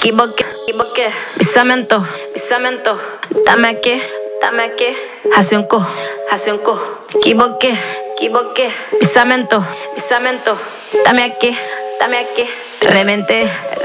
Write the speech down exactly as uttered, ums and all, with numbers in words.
equivoqué, equivoqué. Pisamento, pisamento. Dame aquí, dame aquí. Hace un co, hace un co. Equivoqué, equivoqué. Pisamento, pisamento. Dame aquí, dame aquí. Reventé.